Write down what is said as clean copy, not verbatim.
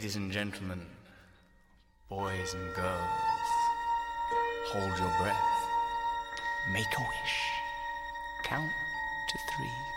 Ladies and gentlemen, boys and girls, hold your breath, make a wish, count to 3.